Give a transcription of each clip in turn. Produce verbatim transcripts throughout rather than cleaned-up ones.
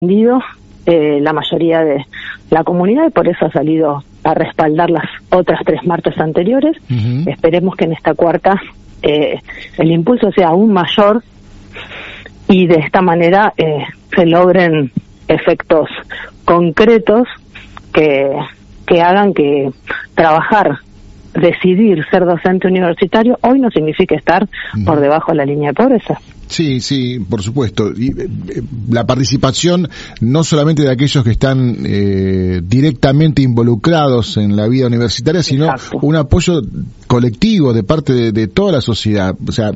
eh, la mayoría de la comunidad, y por eso ha salido a respaldar las otras tres marchas anteriores. Uh-huh. Esperemos que en esta cuarta eh, el impulso sea aún mayor y de esta manera eh, se logren efectos concretos que, que hagan que trabajar, decidir ser docente universitario hoy no significa estar uh-huh. por debajo de la línea de pobreza. Sí, sí, por supuesto. Y, eh, la participación no solamente de aquellos que están eh, directamente involucrados en la vida universitaria, sino Exacto. un apoyo colectivo de parte de, de toda la sociedad. O sea,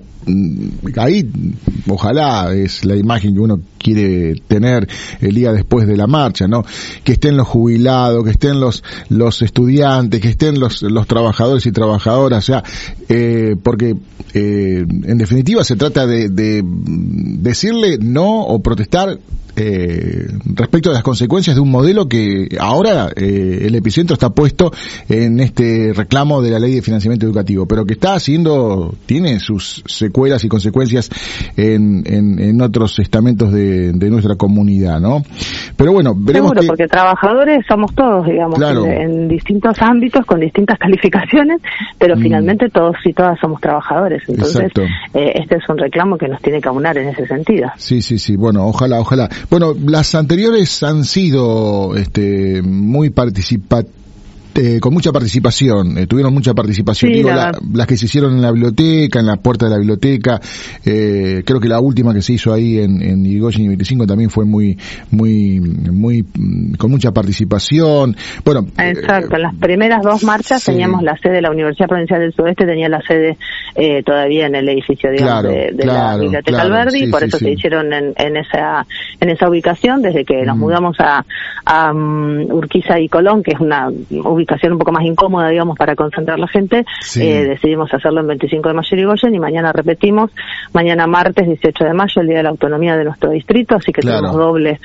ahí ojalá es la imagen que uno quiere tener el día después de la marcha, ¿no? Que estén los jubilados, que estén los los estudiantes, que estén los los trabajadores y trabajadoras, o sea, eh, porque eh, en definitiva se trata de, de decirle no o protestar eh, respecto a las consecuencias de un modelo que ahora eh, el epicentro está puesto en este reclamo de la ley de financiamiento educativo, pero que está haciendo, tiene sus secuelas y consecuencias en, en, en otros estamentos de, de nuestra comunidad, ¿no? Pero bueno, veremos. Seguro, que... porque trabajadores somos todos, digamos, claro. en, en distintos ámbitos, con distintas calificaciones, pero mm. finalmente todos y todas somos trabajadores. Entonces, eh, este es un reclamo que nos tiene que aunar en ese sentido. Sí, sí, sí. Bueno, ojalá, ojalá. Bueno, las anteriores han sido este, muy participativas. Eh, con mucha participación, eh, tuvieron mucha participación, sí, digo, la... La, las que se hicieron en la biblioteca, en la puerta de la biblioteca, eh, creo que la última que se hizo ahí en, en Irigoyen y veinticinco también fue muy, muy, muy, con mucha participación. Bueno, exacto, eh, en las primeras dos marchas sí. teníamos la sede de la Universidad Provincial del Sudeste, tenía la sede eh, todavía en el edificio, digamos, claro, de, de claro, la Biblioteca claro, Alberdi, sí, por sí, eso sí. se hicieron en, en esa, en esa ubicación, desde que mm. nos mudamos a, a um, Urquiza y Colón, que es una ubicación un poco más incómoda, digamos, para concentrar la gente, sí. eh, decidimos hacerlo en veinticinco de mayo y Irigoyen, y mañana repetimos, mañana martes dieciocho de mayo, el Día de la Autonomía de nuestro distrito, así que claro. tenemos doble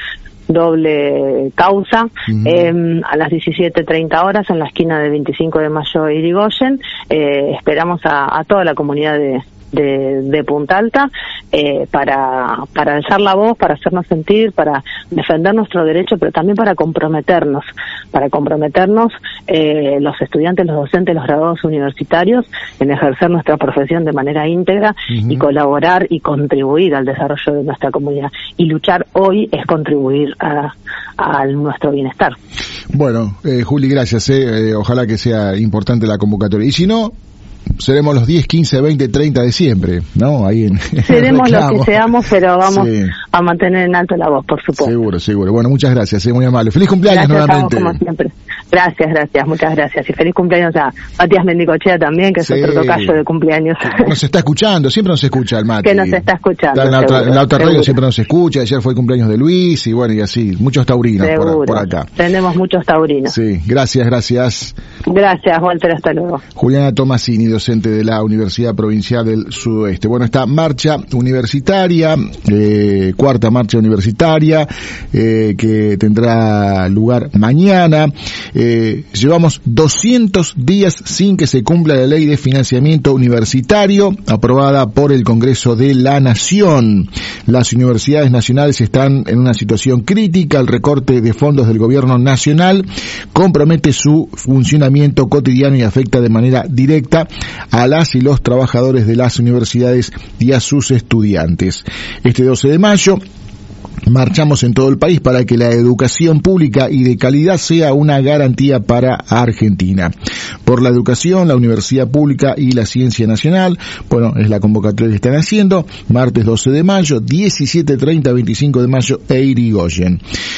doble causa, uh-huh. eh, a las diecisiete treinta horas en la esquina de veinticinco de mayo e Irigoyen. Eh, esperamos a, a toda la comunidad de De, de Punta Alta eh, para para alzar la voz, para hacernos sentir, para defender nuestro derecho, pero también para comprometernos, para comprometernos eh, los estudiantes, los docentes, los graduados universitarios en ejercer nuestra profesión de manera íntegra uh-huh. y colaborar y contribuir al desarrollo de nuestra comunidad. Y luchar hoy es contribuir a, a nuestro bienestar. Bueno, eh, Juli, gracias. Eh, eh, ojalá que sea importante la convocatoria. Y si no, seremos los diez, quince, veinte, treinta de siempre, ¿no? Ahí en, seremos los que seamos, pero vamos sí. a mantener en alto la voz, por supuesto. Seguro, seguro. Bueno, muchas gracias, eh, muy amable. Feliz cumpleaños gracias, nuevamente. Como siempre. Gracias, gracias, muchas gracias. Y feliz cumpleaños a Matías Mendicochea también, que sí. es otro tocayo de cumpleaños. Nos está escuchando, siempre nos escucha el Mati. Que nos está escuchando. Está en la seguro, otra, en la otra radio siempre nos escucha, ayer fue el cumpleaños de Luis, y bueno, y así, muchos taurinos por, por acá. Tenemos muchos taurinos. Sí, gracias, gracias. Gracias, Walter, hasta luego. Juliana Tomasini, docente de la Universidad Provincial del Sudoeste. Bueno, esta marcha universitaria, eh, cuarta marcha universitaria, eh, que tendrá lugar mañana. Eh, llevamos doscientos días sin que se cumpla la ley de financiamiento universitario aprobada por el Congreso de la Nación. Las universidades nacionales están en una situación crítica. El recorte de fondos del gobierno nacional compromete su funcionamiento cotidiano y afecta de manera directa a las y los trabajadores de las universidades y a sus estudiantes. Este doce de mayo marchamos en todo el país para que la educación pública y de calidad sea una garantía para Argentina. Por la educación, la universidad pública y la ciencia nacional, bueno, es la convocatoria que están haciendo, martes doce de mayo, diecisiete, treinta, veinticinco de mayo e Irigoyen.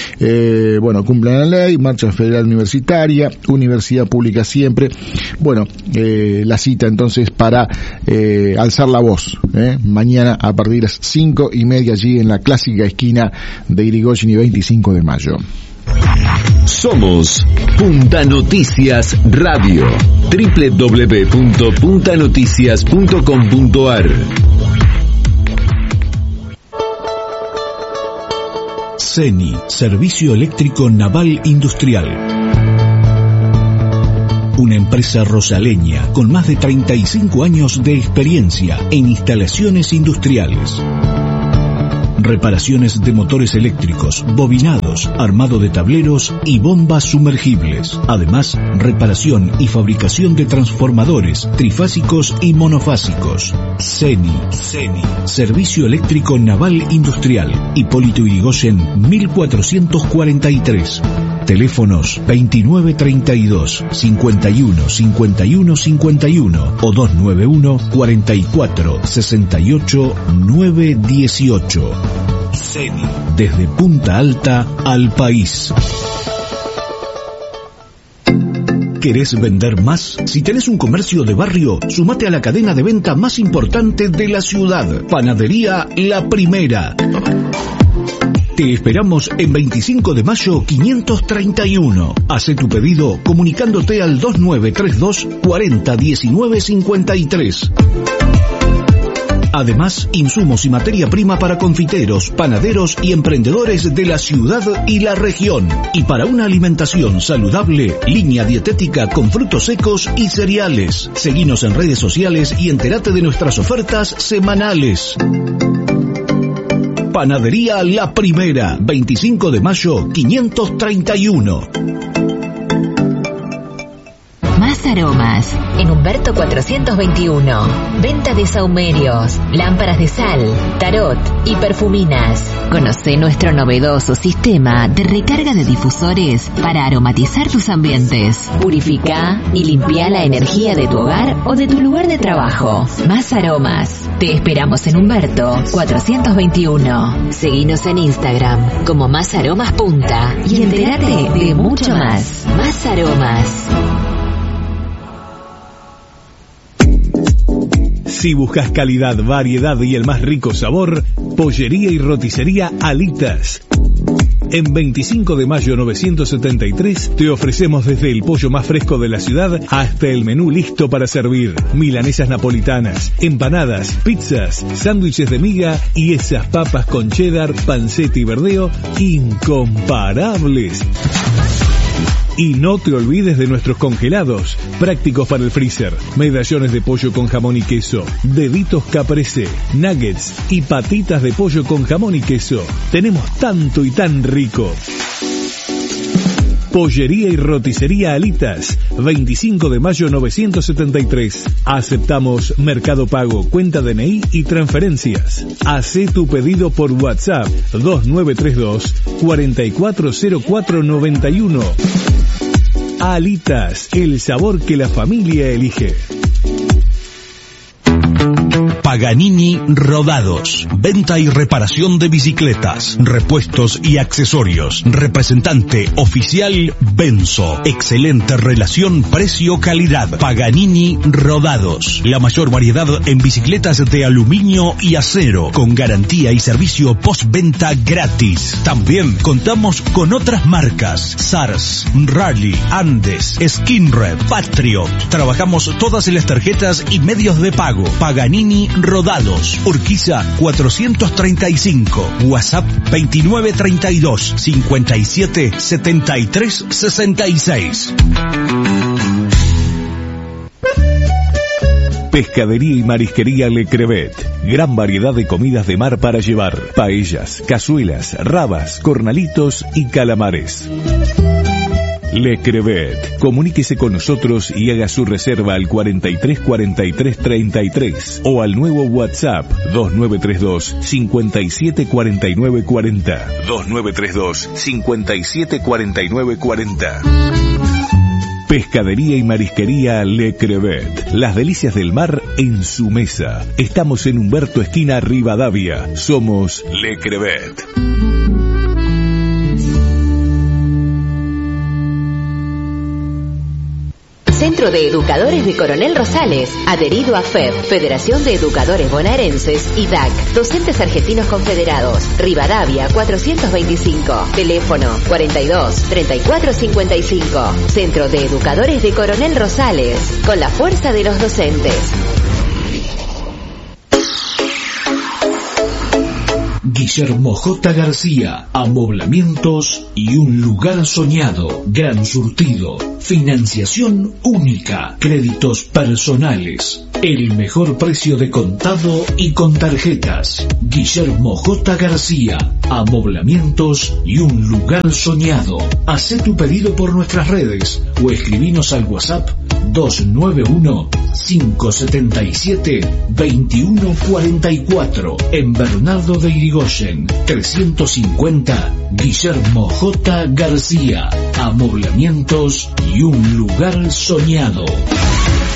Eh, bueno, cumplan la ley, marcha federal universitaria, universidad pública siempre. Bueno, eh, la cita entonces para eh, alzar la voz, eh, mañana a partir de las cinco y media allí en la clásica esquina de Irigoyen y veinticinco de mayo. Somos Punta Noticias Radio. doble u doble u doble u punto punta noticias punto com punto a r. CENI, Servicio Eléctrico Naval Industrial. Una empresa rosaleña con más de treinta y cinco años de experiencia en instalaciones industriales. reparaciones de motores eléctricos, bobinados, armado de tableros y bombas sumergibles. Además, reparación y fabricación de transformadores, trifásicos y monofásicos. CENI. CENI. Servicio Eléctrico Naval Industrial. Hipólito Yrigoyen mil cuatrocientos cuarenta y tres. Teléfonos veintinueve treinta y dos, cincuenta y uno, cincuenta y uno, cincuenta y uno o doscientos noventa y uno, cuarenta y cuatro, sesenta y ocho, novecientos dieciocho. CENI. Desde Punta Alta al país. ¿Querés vender más? Si tenés un comercio de barrio, sumate a la cadena de venta más importante de la ciudad. Panadería La Primera. Te esperamos en veinticinco de mayo quinientos treinta y uno. Hacé tu pedido comunicándote al dos nueve tres dos, cuarenta, diecinueve cincuenta y tres. Además, insumos y materia prima para confiteros, panaderos y emprendedores de la ciudad y la región. Y para una alimentación saludable, línea dietética con frutos secos y cereales. Seguinos en redes sociales y entérate de nuestras ofertas semanales. Panadería La Primera, veinticinco de mayo quinientos treinta y uno. Más aromas. En Humberto cuatrocientos veintiuno. Venta de sahumerios, lámparas de sal, tarot y perfuminas. Conoce nuestro novedoso sistema de recarga de difusores para aromatizar tus ambientes. Purifica y limpia la energía de tu hogar o de tu lugar de trabajo. Más aromas. Te esperamos en Humberto cuatrocientos veintiuno. Seguinos en Instagram como Más Aromas Punta y entérate de mucho más. Más Aromas. Si buscas calidad, variedad y el más rico sabor, Pollería y Roticería Alitas. En veinticinco de mayo novecientos setenta y tres te ofrecemos desde el pollo más fresco de la ciudad hasta el menú listo para servir. Milanesas napolitanas, empanadas, pizzas, sándwiches de miga y esas papas con cheddar, panceta y verdeo incomparables. Y no te olvides de nuestros congelados, prácticos para el freezer, medallones de pollo con jamón y queso, deditos caprese, nuggets y patitas de pollo con jamón y queso. Tenemos tanto y tan rico. Pollería y Roticería Alitas, veinticinco de mayo novecientos setenta y tres. Aceptamos Mercado Pago, cuenta D N I y transferencias. Hacé tu pedido por WhatsApp dos nueve tres dos, cuatro cuatro cero cuatro nueve uno. Alitas, el sabor que la familia elige. Paganini Rodados. Venta y reparación de bicicletas, repuestos y accesorios. Representante oficial Benzo. Excelente relación precio-calidad. Paganini Rodados. La mayor variedad en bicicletas de aluminio y acero, con garantía y servicio postventa gratis. También contamos con otras marcas: Sars, Rally, Andes, Skinred, Patriot. Trabajamos todas las tarjetas y medios de pago. Paganini Rodados, Urquiza cuatrocientos treinta y cinco, WhatsApp veintinueve treinta y dos, cincuenta y siete, setenta y tres, sesenta y seis. Pescadería y Marisquería Le Crevet. Gran variedad de comidas de mar para llevar. Paellas, cazuelas, rabas, cornalitos y calamares. Le Crevet. Comuníquese con nosotros y haga su reserva al cuarenta y tres cuarenta y tres treinta y tres o al nuevo WhatsApp dos nueve tres dos, cincuenta y siete cuarenta y nueve cuarenta. dos nueve tres dos, cincuenta y siete cuarenta y nueve cuarenta. Pescadería y Marisquería Le Crevet. Las delicias del mar en su mesa. Estamos en Humberto esquina Rivadavia. Somos Le Crevet. Centro de Educadores de Coronel Rosales, adherido a F E B, Federación de Educadores Bonaerenses y D A C, Docentes Argentinos Confederados, Rivadavia cuatrocientos veinticinco, teléfono cuarenta y dos, treinta y cuatro cincuenta y cinco. Centro de Educadores de Coronel Rosales, con la fuerza de los docentes. Guillermo J. García, amoblamientos y un lugar soñado. Gran surtido, financiación única, créditos personales, el mejor precio de contado y con tarjetas. Guillermo J. García, amoblamientos y un lugar soñado. Hacé tu pedido por nuestras redes o escribinos al WhatsApp dos nueve uno, cinco siete siete, dos uno cuatro cuatro en Bernardo de Irigoyen trescientos cincuenta. Guillermo J. García, amoblamientos y un lugar soñado.